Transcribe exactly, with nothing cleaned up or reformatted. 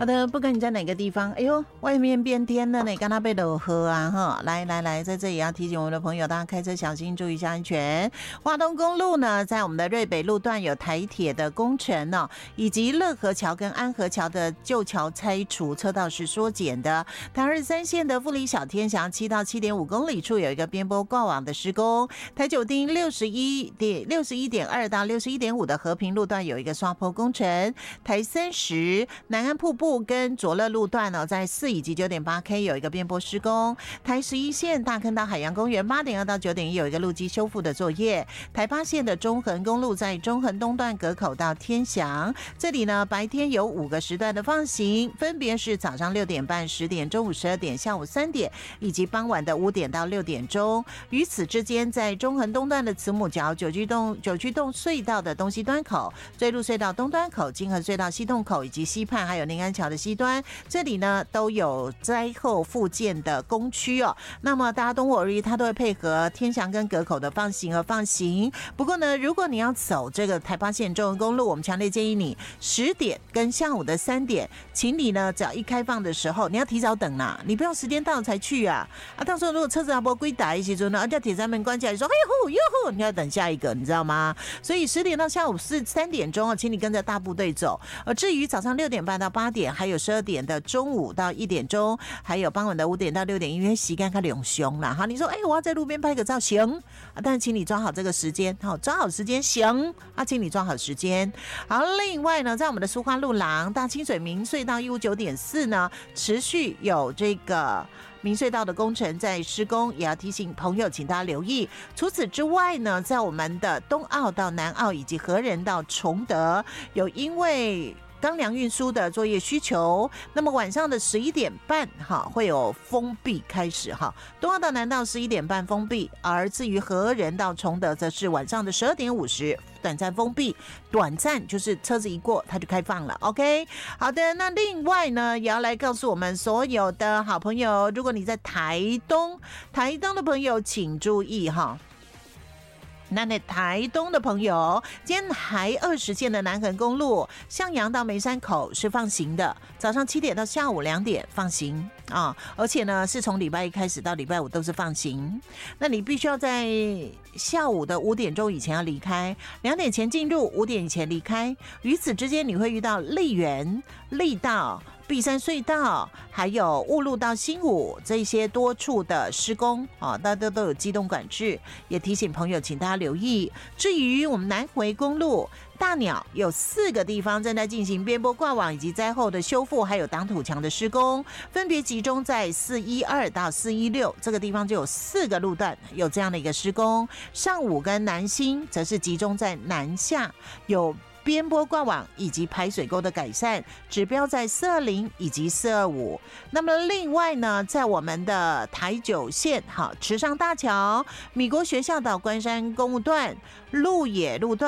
好的，不管你在哪个地方，哎呦，外面变天了呢，刚刚被落雨啊哈！来来来，在这里要提醒我们的朋友，大家开车小心，注意一下安全。花东公路呢，在我们的瑞北路段有台铁的工程呢、哦，以及乐和桥跟安和桥的旧桥拆除，车道是缩减的。台二三线的富里小天祥七到七点五公里处有一个边坡挂网的施工。台九丁六十一点六十一点二到六十一点五的和平路段有一个刷坡工程。台三十南安瀑布跟卓乐路段呢，在四以及九点八 K 有一个边坡施工。台十一线大坑道海洋公园八点二到九点一有一个路基修复的作业。台八线的中横公路在中横东段隔口到天祥，这里呢白天有五个时段的放行，分别是早上六点半、十点、中午十二点、下午三点，以及傍晚的五点到六点钟。于此之间，在中横东段的慈母角、九曲洞、九曲洞隧道的东西端口、追鹿隧道东端口、金河隧道西洞口以及西畔，还有宁安桥的西端，这里呢都有灾后复建的工区哦。那么大家don't worry，它都会配合天祥跟隔口的放行而放行。不过呢，如果你要走这个台八线中横公路，我们强烈建议你十点跟下午的三点，请你呢只要一开放的时候，你要提早等啦，你不要时间到了才去啊。啊，到时候如果车子还不归打一起呢，而且铁栅门关起来说，嘿呼哟呼，你要等下一个，你知道吗？所以十点到下午是三点钟，请你跟着大部队走。而至于早上六点半到八点，还有十二点的中午到一点钟，还有傍晚的五点到六点，因为时间看两凶啦哈。你说，哎、欸，我要在路边拍个照，行啊，但是请你抓好这个时间，好，抓好时间，行啊，请你抓好时间。好，另外呢，在我们的苏花路廊大清水明隧道一五九点四呢，持续有这个明隧道的工程在施工，也要提醒朋友，请大家留意。除此之外呢，在我们的东澳到南澳以及和仁到崇德，有因为钢梁运输的作业需求，那么晚上的十一点半哈会有封闭开始哈，东澳到南澳十一点半封闭，而至于和仁到崇德则是晚上的十二点五十短暂封闭，短暂就是车子一过它就开放了。 OK， 好的，那另外呢也要来告诉我们所有的好朋友，如果你在台东，台东的朋友请注意哈。那那台东的朋友，今天还二十线的南横公路向阳到梅山口是放行的，早上七点到下午两点放行啊，而且呢是从礼拜一开始到礼拜五都是放行。那你必须要在下午的五点钟以前要离开，两点前进入，五点以前离开。于此之间你会遇到丽园、丽道、碧山隧道，还有雾路到新武这些多处的施工啊，大家都有机动管制，也提醒朋友请大家留意。至于我们南回公路大鸟有四个地方正在进行边坡挂网以及灾后的修复，还有挡土墙的施工，分别集中在四一二到四一六这个地方就有四个路段有这样的一个施工。上武跟南新则是集中在南下，有边坡挂网以及排水沟的改善，指标在四二零以及四二五。那么另外呢，在我们的台九线好池上大桥、米国学校到关山公路段、鹿野路段